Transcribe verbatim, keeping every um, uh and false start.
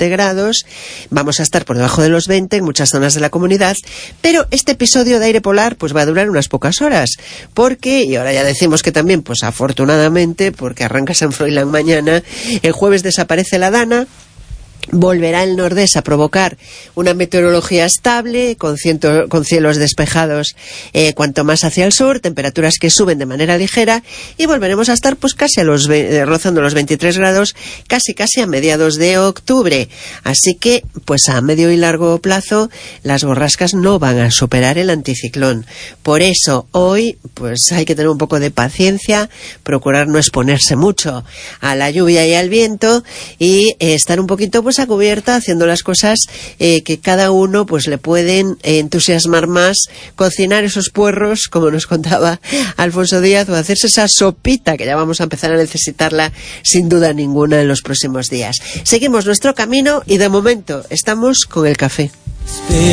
veinte grados, vamos a estar por debajo de los veinte en muchas zonas de la comunidad, pero este episodio de aire polar pues va a durar unas pocas horas, porque, y ahora ya decimos que también, pues afortunadamente, porque arranca San Froilán mañana, el jueves desaparece la Dana, volverá el nordés a provocar una meteorología estable, con, ciento, con cielos despejados eh, cuanto más hacia el sur, temperaturas que suben de manera ligera, y volveremos a estar pues casi a los eh, rozando los veintitrés grados, casi casi a mediados de octubre. Así que, pues a medio y largo plazo, las borrascas no van a superar el anticiclón. Por eso, hoy, pues hay que tener un poco de paciencia, procurar no exponerse mucho a la lluvia y al viento, y eh, estar un poquito pues a cubierta haciendo las cosas eh, que cada uno pues le pueden eh, entusiasmar más, cocinar esos puerros como nos contaba Alfonso Díaz, o hacerse esa sopita que ya vamos a empezar a necesitarla sin duda ninguna en los próximos días. Seguimos nuestro camino y de momento estamos con el café.